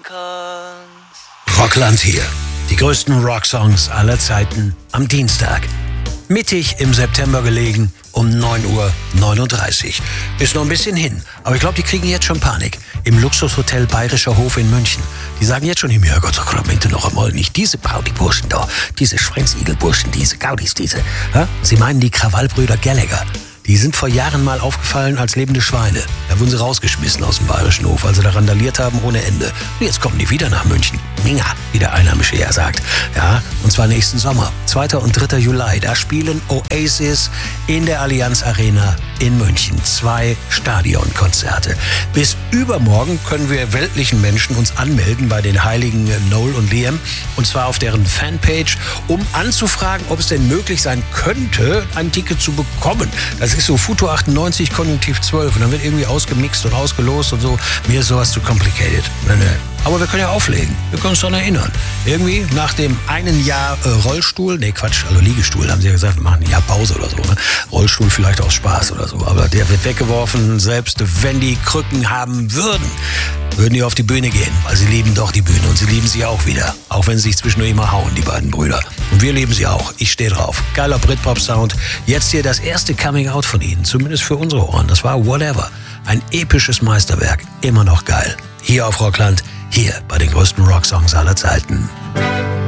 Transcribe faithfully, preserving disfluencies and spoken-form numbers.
kannst. Rockland hier. Die größten Rocksongs aller Zeiten am Dienstag. Mittig im September gelegen, um neun Uhr neununddreißig. Ist noch ein bisschen hin, aber ich glaube, die kriegen jetzt schon Panik. Im Luxushotel Bayerischer Hof in München. Die sagen jetzt schon im Herrgott, sag Klamente noch einmal nicht. Diese Partyburschen da, diese Schwänzigelburschen, diese Gaudis, diese. Ja? Sie meinen die Krawallbrüder Gallagher. Die sind vor Jahren mal aufgefallen als lebende Schweine. Da wurden sie rausgeschmissen aus dem Bayerischen Hof, weil sie da randaliert haben ohne Ende. Und jetzt kommen die wieder nach München. Minga, wie der Einheimische ja sagt. Ja, und zwar nächsten Sommer, zweiter und dritter Juli. Da spielen Oasis in der Allianz Arena in München. Zwei Stadionkonzerte. Bis übermorgen können wir weltlichen Menschen uns anmelden bei den heiligen Noel und Liam. Und zwar auf deren Fanpage, um anzufragen, ob es denn möglich sein könnte, ein Ticket zu bekommen. Das ist so Futur achtundneunzig, Konjunktiv zwölf. Und dann wird irgendwie ausgemixt und ausgelost und so. Mir ist sowas zu complicated. Nee, nee. Aber wir können ja auflegen. Wir können uns daran erinnern. Irgendwie nach dem einen Jahr äh, Rollstuhl, nee Quatsch, also Liegestuhl, haben sie ja gesagt, wir machen ein Jahr Pause oder so. Ne? Rollstuhl vielleicht aus Spaß oder so. Aber der wird weggeworfen, selbst wenn die Krücken haben würden, würden die auf die Bühne gehen. Weil sie lieben doch die Bühne und sie lieben sie auch wieder. Auch wenn sie sich zwischendurch immer hauen, die beiden Brüder. Und wir lieben sie auch. Ich stehe drauf. Geiler Britpop-Sound. Jetzt hier das erste Coming-out von ihnen. Zumindest für unsere Ohren. Das war Whatever. Ein episches Meisterwerk. Immer noch geil. Hier auf Rockland. Hier bei den größten Rocksongs aller Zeiten.